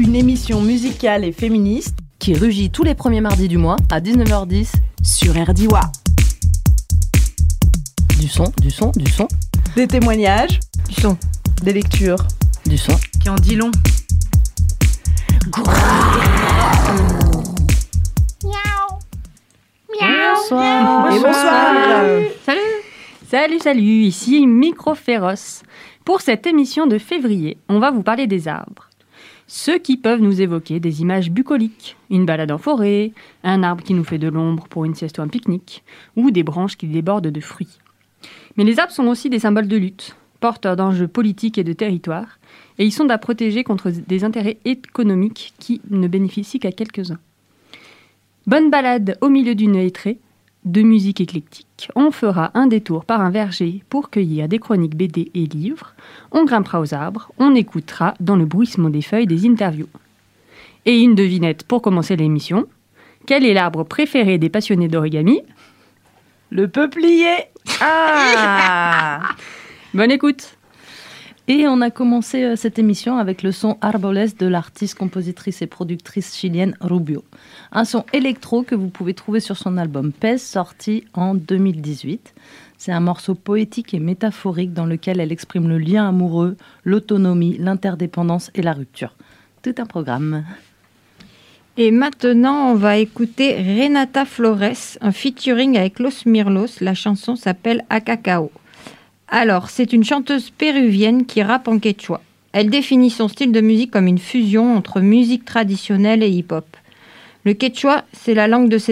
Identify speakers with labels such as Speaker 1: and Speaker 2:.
Speaker 1: une émission musicale et féministe
Speaker 2: qui rugit tous les premiers mardis du mois à 19h10
Speaker 1: sur RDIWA.
Speaker 2: Du son, du son, du son.
Speaker 1: Des témoignages,
Speaker 2: Du son,
Speaker 1: des lectures,
Speaker 2: du son.
Speaker 1: qui en dit long.
Speaker 2: Bonsoir.
Speaker 1: Et bonsoir.
Speaker 3: Salut, ici Micro Féroce. Pour cette émission de février, on va vous parler des arbres. Ceux qui peuvent nous évoquer des images bucoliques, une balade en forêt, un arbre qui nous fait de l'ombre pour une sieste ou un pique-nique, ou des branches qui débordent de fruits. Mais les arbres sont aussi des symboles de lutte, porteurs d'enjeux politiques et de territoire, et ils sont à protéger contre des intérêts économiques qui ne bénéficient qu'à quelques-uns. Bonne balade au milieu d'une hêtraie, de musique éclectique. On fera un détour par un verger pour cueillir des chroniques BD et livres. On grimpera aux arbres. On écoutera dans le bruissement des feuilles des interviews. Et une devinette pour commencer l'émission. Quel est l'arbre préféré des passionnés d'origami ?
Speaker 1: Le peuplier.
Speaker 2: Ah
Speaker 3: Bonne écoute.
Speaker 2: Et on a commencé cette émission avec le son Arboles de l'artiste, compositrice et productrice chilienne Rubio. Un son électro que vous pouvez trouver sur son album Pez, sorti en 2018. C'est un morceau poétique et métaphorique dans lequel elle exprime le lien amoureux, l'autonomie, l'interdépendance et la rupture. Tout un programme.
Speaker 4: Et maintenant, on va écouter Renata Flores, un featuring avec Los Mirlos. La chanson s'appelle Acacao. Alors, c'est une chanteuse péruvienne qui rappe en quechua. Elle définit son style de musique comme une fusion entre musique traditionnelle et hip-hop. Le quechua, c'est la langue de ses